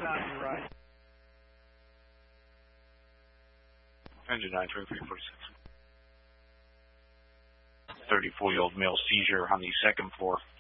on your right. Engine 92346. 34-year-old male seizure on the second floor.